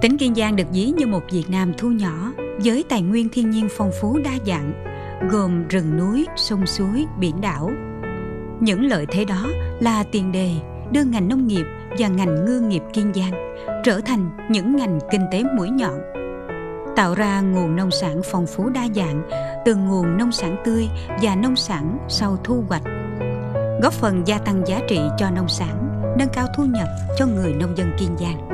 Tỉnh Kiên Giang được ví như một Việt Nam thu nhỏ với tài nguyên thiên nhiên phong phú đa dạng, gồm rừng núi, sông suối, biển đảo. Những lợi thế đó là tiền đề đưa ngành nông nghiệp và ngành ngư nghiệp Kiên Giang trở thành những ngành kinh tế mũi nhọn, tạo ra nguồn nông sản phong phú đa dạng từ nguồn nông sản tươi và nông sản sau thu hoạch, góp phần gia tăng giá trị cho nông sản, nâng cao thu nhập cho người nông dân Kiên Giang.